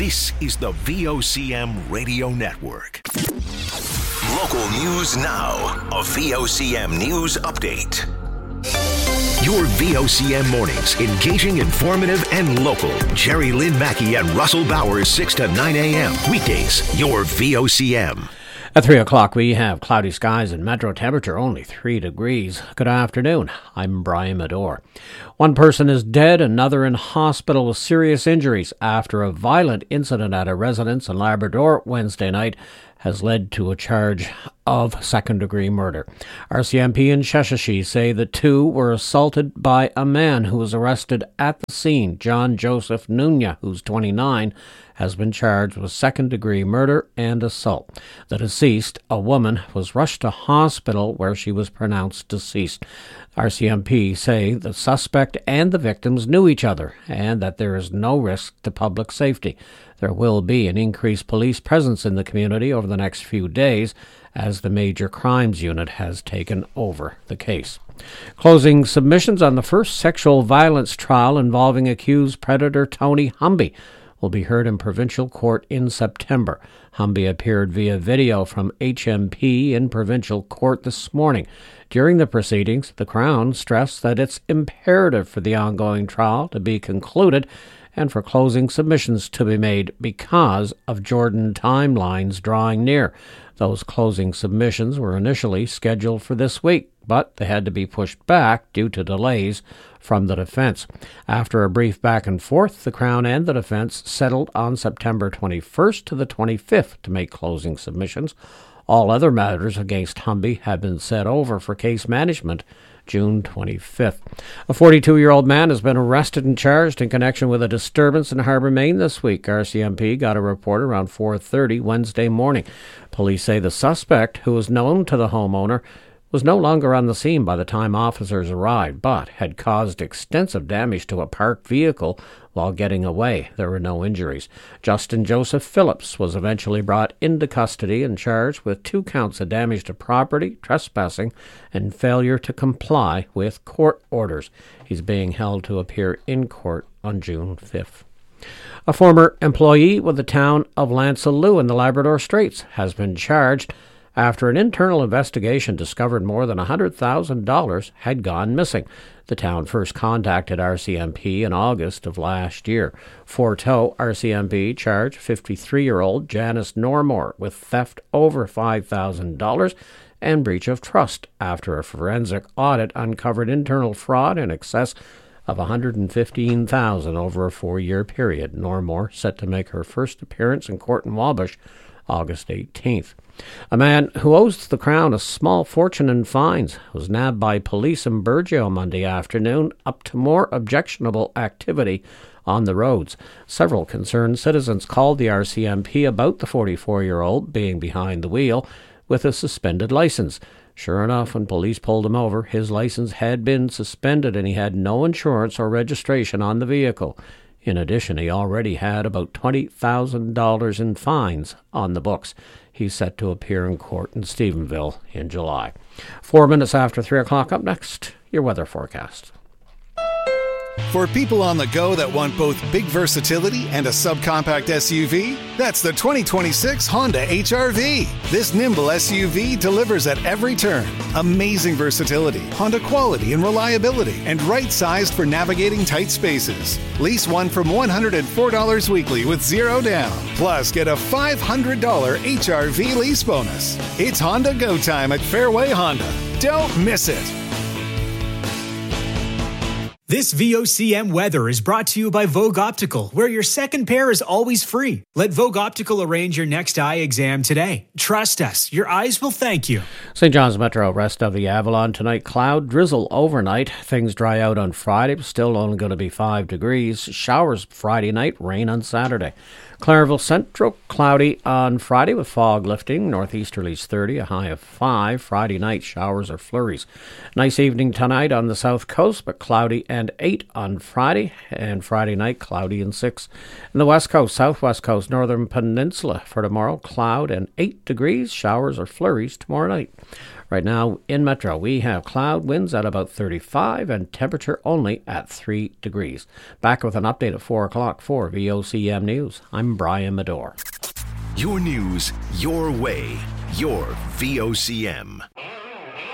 This is the VOCM Radio Network. Local news now. A VOCM News Update. Your VOCM mornings, engaging, informative, and local. Jerry Lynn Mackey and Russell Bowers, 6 to 9 a.m. Weekdays, your VOCM. At 3 o'clock, we have cloudy skies and metro temperature only 3 degrees. Good afternoon. I'm Brian Medore. One person is dead, another in hospital with serious injuries after a violent incident at a residence in Labrador Wednesday night has led to a charge of second-degree murder. RCMP in Sheshatshiu say the two were assaulted by a man who was arrested at the scene. John Joseph Nunya, who's 29, has been charged with second-degree murder and assault. The deceased, a woman, was rushed to hospital where she was pronounced deceased. RCMP say the suspect and the victims knew each other and that there is no risk to public safety. There will be an increased police presence in the community over the next few days as the Major Crimes Unit has taken over the case. Closing submissions on the first sexual violence trial involving accused predator Tony Humby will be heard in provincial court in September. Humby appeared via video from HMP in provincial court this morning. During the proceedings, the Crown stressed that it's imperative for the ongoing trial to be concluded and for closing submissions to be made because of Jordan timelines drawing near. Those closing submissions were initially scheduled for this week, but they had to be pushed back due to delays from the defense. After a brief back and forth, the Crown and the defense settled on September 21st to the 25th to make closing submissions. All other matters against Humby have been set over for case management June 25th. A 42-year-old man has been arrested and charged in connection with a disturbance in Harbour, Maine this week. RCMP got a report around 4:30 Wednesday morning. Police say the suspect, who was known to the homeowner, was no longer on the scene by the time officers arrived, but had caused extensive damage to a parked vehicle while getting away. There were no injuries. Justin Joseph Phillips was eventually brought into custody and charged with 2 counts of damage to property, trespassing, and failure to comply with court orders. He's being held to appear in court on June 5th. A former employee with the town of Lansalou in the Labrador Straits has been charged after an internal investigation discovered more than $100,000 had gone missing. The town first contacted RCMP in August of last year. Forteau RCMP charged 53-year-old Janice Normore with theft over $5,000 and breach of trust after a forensic audit uncovered internal fraud in excess of $115,000 over a 4-year period. Normore set to make her first appearance in court in Wabash August 18th. A man who owes the Crown a small fortune in fines was nabbed by police in Burgeo Monday afternoon up to more objectionable activity on the roads. Several concerned citizens called the RCMP about the 44-year-old being behind the wheel with a suspended license. Sure enough, when police pulled him over, his license had been suspended and he had no insurance or registration on the vehicle. In addition, he already had about $20,000 in fines on the books. He's set to appear in court in Stephenville in July. 4 minutes after 3 o'clock, up next, your weather forecast. For people on the go that want both big versatility and a subcompact SUV, that's the 2026 Honda HR-V. This nimble SUV delivers at every turn. Amazing versatility, Honda quality and reliability, and right-sized for navigating tight spaces. Lease one from $104 weekly with $0 down. Plus, get a $500 HR-V lease bonus. It's Honda Go Time at Fairway Honda. Don't miss it. This VOCM weather is brought to you by Vogue Optical, where your second pair is always free. Let Vogue Optical arrange your next eye exam today. Trust us, your eyes will thank you. St. John's Metro, rest of the Avalon tonight. Cloud, drizzle overnight. Things dry out on Friday, but still only going to be 5 degrees. Showers Friday night, rain on Saturday. Clareville Central, cloudy on Friday with fog lifting. Northeasterlies 30, a high of 5. Friday night, showers or flurries. Nice evening tonight on the south coast, but cloudy and 8 on Friday. And Friday night, cloudy and 6. In the west coast, southwest coast, northern peninsula for tomorrow, cloud and 8 degrees. Showers or flurries tomorrow night. Right now in Metro, we have cloud, winds at about 35 and temperature only at 3 degrees. Back with an update at 4 o'clock for VOCM News. I'm Brian Medore. Your news, your way, your VOCM.